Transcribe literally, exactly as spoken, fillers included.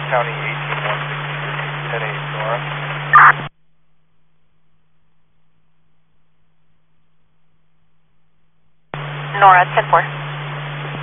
County eighteen one sixty-three, ten eight, Nora. Nora, ten four.